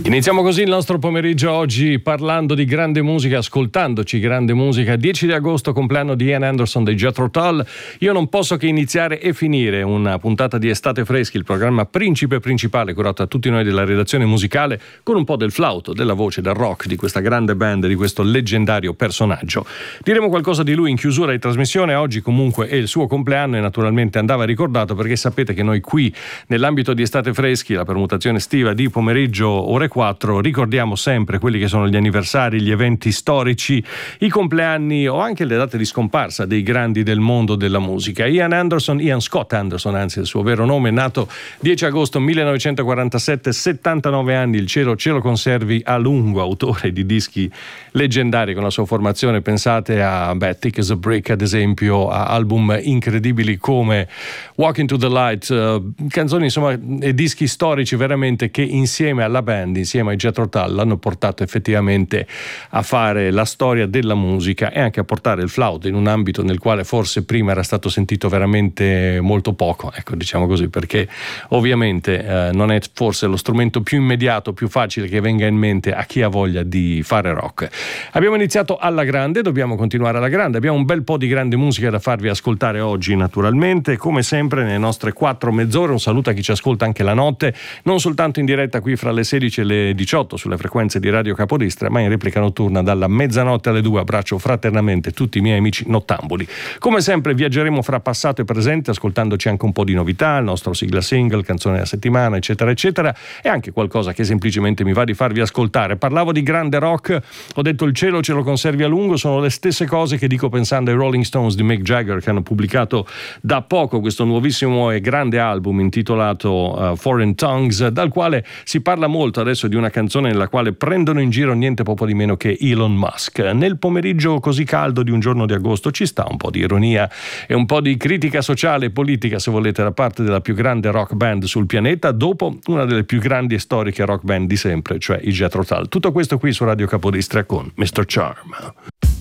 Iniziamo così il nostro pomeriggio oggi parlando di grande musica, ascoltandoci grande musica. 10 di agosto, compleanno di Ian Anderson dei Jethro Tull. Io non posso che iniziare e finire una puntata di Estate Freschi, il programma principale curato a tutti noi della redazione musicale, con un po' del flauto, della voce, del rock di questa grande band, di questo leggendario personaggio. Diremo qualcosa di lui in chiusura di trasmissione. Oggi comunque è il suo compleanno e naturalmente andava ricordato, perché sapete che noi qui nell'ambito di Estate Freschi, la permutazione estiva di pomeriggio ore 4, ricordiamo sempre quelli che sono gli anniversari, gli eventi storici, i compleanni o anche le date di scomparsa dei grandi del mondo della musica. Ian Scott Anderson, anzi il suo vero nome, nato 10 agosto 1947, 79 anni, il cielo ce lo conservi a lungo, autore di dischi leggendari con la sua formazione. Pensate a Thick as a Brick, ad esempio, a album incredibili come Walk Into the Light, canzoni insomma e dischi storici veramente che insieme alla band, insieme ai Jethro Tull, hanno portato effettivamente a fare la storia della musica e anche a portare il flauto in un ambito nel quale forse prima era stato sentito veramente molto poco, ecco, diciamo così, perché ovviamente non è forse lo strumento più immediato, più facile che venga in mente a chi ha voglia di fare rock. Abbiamo iniziato alla grande, dobbiamo continuare alla grande, abbiamo un bel po' di grande musica da farvi ascoltare oggi naturalmente, come sempre nelle nostre 4 mezz'ore. Un saluto a chi ci ascolta anche la notte, non soltanto in diretta qui fra le 16 e le 18 sulle frequenze di Radio Capodistria, ma in replica notturna dalla mezzanotte alle 2. Abbraccio fraternamente tutti i miei amici nottambuli. Come sempre viaggeremo fra passato e presente, ascoltandoci anche un po' di novità, il nostro sigla single, canzone della settimana, eccetera eccetera, e anche qualcosa che semplicemente mi va di farvi ascoltare. Parlavo di grande rock, ho detto il cielo ce lo conservi a lungo, sono le stesse cose che dico pensando ai Rolling Stones di Mick Jagger, che hanno pubblicato da poco questo nuovissimo e grande album intitolato Foreign Tongues, dal quale si parla molto adesso di una canzone nella quale prendono in giro niente poco di meno che Elon Musk. Nel pomeriggio così caldo di un giorno di agosto ci sta un po' di ironia e un po' di critica sociale e politica, se volete, da parte della più grande rock band sul pianeta, dopo una delle più grandi e storiche rock band di sempre, cioè i Jethro Tull. Tutto questo qui su Radio Capodistria con Mr. Charm.